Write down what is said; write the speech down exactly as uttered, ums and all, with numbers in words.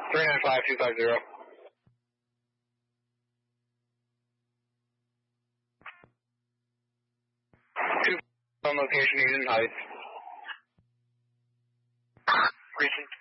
three nine five two five zero. Two on location, Eden Heights. Reaching